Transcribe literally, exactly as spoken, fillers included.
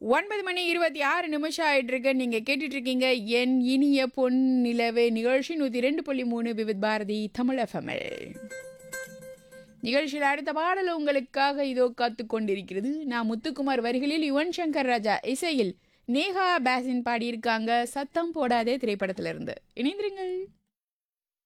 ஒன்பது மணி இருபத்தி ஆறு நிமிஷம் ஆயிட்டு இருக்கு. நீங்க கேட்டுட்டு இருக்கீங்க என் இனிய பொன் நிலவே நிகழ்ச்சி நூத்தி ரெண்டு புள்ளி மூணு விவித் பாரதி தமிழ் எஃப்எம்எல். நிகழ்ச்சியில் அடுத்த பாடல் உங்களுக்காக இதோ காத்து கொண்டிருக்கிறது. நான் முத்துக்குமார் வரிகளில் யுவன் சங்கர் ராஜா இசையில் நேஹா பாசின் பாடியிருக்காங்க. சத்தம் போடாதே திரைப்படத்திலிருந்து. இணைந்திருங்கள்.